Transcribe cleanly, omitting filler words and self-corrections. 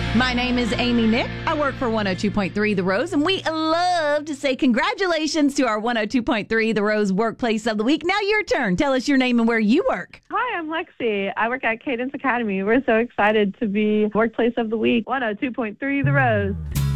My name is Amy Nick. I work for 102.3 The Rose, and we love to say congratulations to our 102.3 The Rose Workplace of the Week. Now your turn. Tell us your name and where you work. Hi, I'm Lexi. I work at Cadence Academy. We're so excited to be Workplace of the Week, 102.3 The Rose.